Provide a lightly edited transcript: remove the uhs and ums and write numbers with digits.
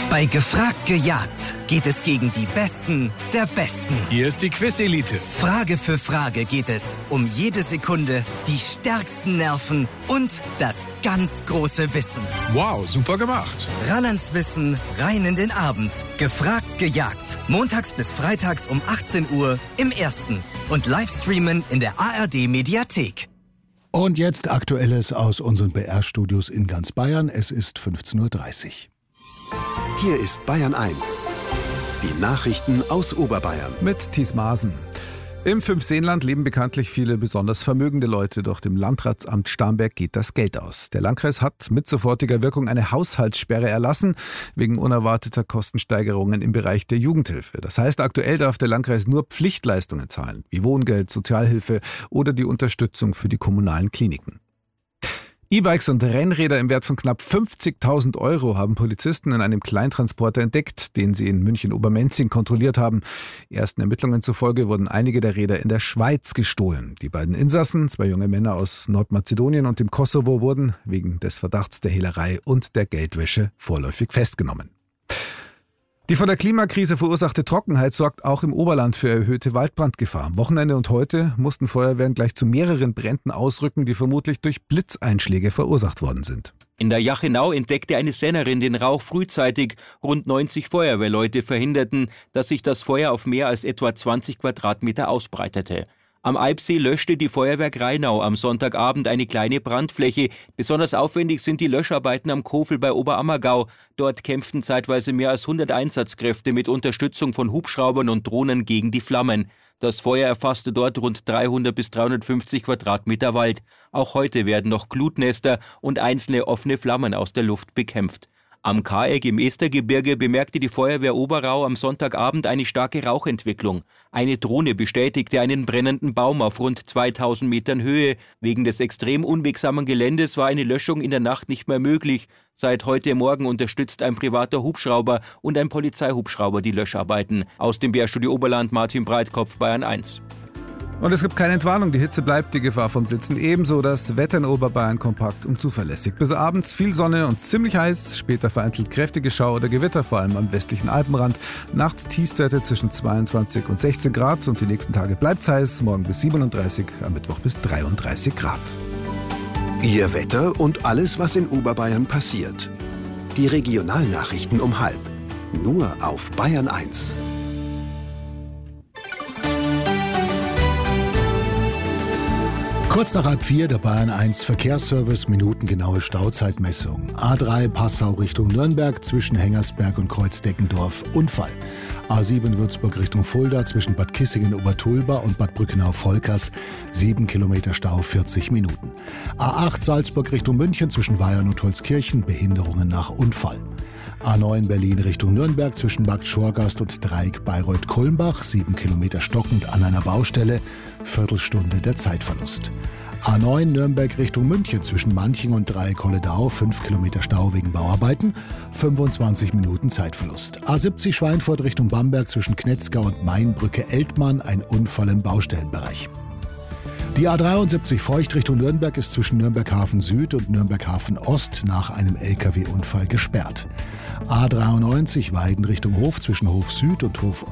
Bei Gefragt gejagt geht es gegen die Besten der Besten. Hier ist die Quiz-Elite. Frage für Frage geht es um jede Sekunde, die stärksten Nerven und das ganz große Wissen. Wow, super gemacht. Ran ans Wissen, rein in den Abend. Gefragt gejagt. Montags bis freitags um 18 Uhr im Ersten. Und Livestreamen in der ARD-Mediathek. Und jetzt Aktuelles aus unseren BR-Studios in ganz Bayern. Es ist 15:30 Uhr. Hier ist Bayern 1. Die Nachrichten aus Oberbayern. Mit Thies Maaßen. Im Fünfseenland leben bekanntlich viele besonders vermögende Leute, doch dem Landratsamt Starnberg geht das Geld aus. Der Landkreis hat mit sofortiger Wirkung eine Haushaltssperre erlassen, wegen unerwarteter Kostensteigerungen im Bereich der Jugendhilfe. Das heißt, aktuell darf der Landkreis nur Pflichtleistungen zahlen, wie Wohngeld, Sozialhilfe oder die Unterstützung für die kommunalen Kliniken. E-Bikes und Rennräder im Wert von knapp 50.000 € haben Polizisten in einem Kleintransporter entdeckt, den sie in München-Obermenzing kontrolliert haben. Ersten Ermittlungen zufolge wurden einige der Räder in der Schweiz gestohlen. Die beiden Insassen, 2 junge Männer aus Nordmazedonien und dem Kosovo, wurden wegen des Verdachts der Hehlerei und der Geldwäsche vorläufig festgenommen. Die von der Klimakrise verursachte Trockenheit sorgt auch im Oberland für erhöhte Waldbrandgefahr. Am Wochenende und heute mussten Feuerwehren gleich zu mehreren Bränden ausrücken, die vermutlich durch Blitzeinschläge verursacht worden sind. In der Jachenau entdeckte eine Sennerin den Rauch frühzeitig. Rund 90 Feuerwehrleute verhinderten, dass sich das Feuer auf mehr als etwa 20 Quadratmeter ausbreitete. Am Eibsee löschte die Feuerwehr Greinau am Sonntagabend eine kleine Brandfläche. Besonders aufwendig sind die Löscharbeiten am Kofel bei Oberammergau. Dort kämpften zeitweise mehr als 100 Einsatzkräfte mit Unterstützung von Hubschraubern und Drohnen gegen die Flammen. Das Feuer erfasste dort rund 300 bis 350 Quadratmeter Wald. Auch heute werden noch Glutnester und einzelne offene Flammen aus der Luft bekämpft. Am Kaeck im Estergebirge bemerkte die Feuerwehr Oberau am Sonntagabend eine starke Rauchentwicklung. Eine Drohne bestätigte einen brennenden Baum auf rund 2000 Metern Höhe. Wegen des extrem unwegsamen Geländes war eine Löschung in der Nacht nicht mehr möglich. Seit heute Morgen unterstützt ein privater Hubschrauber und ein Polizeihubschrauber die Löscharbeiten. Aus dem BR-Studio Oberland, Martin Breitkopf, Bayern 1. Und es gibt keine Entwarnung, die Hitze bleibt, die Gefahr von Blitzen ebenso, das Wetter in Oberbayern kompakt und zuverlässig. Bis abends viel Sonne und ziemlich heiß, später vereinzelt kräftige Schauer oder Gewitter, vor allem am westlichen Alpenrand. Nachts Tiefstwerte zwischen 22 und 16 Grad und die nächsten Tage bleibt's heiß, morgen bis 37, am Mittwoch bis 33 Grad. Ihr Wetter und alles, was in Oberbayern passiert. Die Regionalnachrichten um 12:30. Nur auf Bayern 1. Kurz nach 3:30 der Bayern 1 Verkehrsservice, minutengenaue Stauzeitmessung. A3 Passau Richtung Nürnberg zwischen Hengersberg und Kreuzdeckendorf Unfall. A7 Würzburg Richtung Fulda zwischen Bad Kissingen-Obertulba und Bad Brückenau-Volkers 7 Kilometer Stau, 40 Minuten. A8 Salzburg Richtung München zwischen Weyern und Holzkirchen, Behinderungen nach Unfall. A9 Berlin Richtung Nürnberg zwischen Bad Schorgast und Dreieck Bayreuth-Kulmbach, 7 Kilometer stockend an einer Baustelle, Viertelstunde der Zeitverlust. A9 Nürnberg Richtung München zwischen Manching und Dreieck-Holledau, 5 Kilometer Stau wegen Bauarbeiten, 25 Minuten Zeitverlust. A70 Schweinfurt Richtung Bamberg zwischen Knetzgau und Mainbrücke-Eltmann, ein Unfall im Baustellenbereich. Die A73 Feucht Richtung Nürnberg ist zwischen Nürnberg Hafen Süd und Nürnberg Hafen Ost nach einem LKW-Unfall gesperrt. A93 Weiden Richtung Hof zwischen Hof Süd und Hof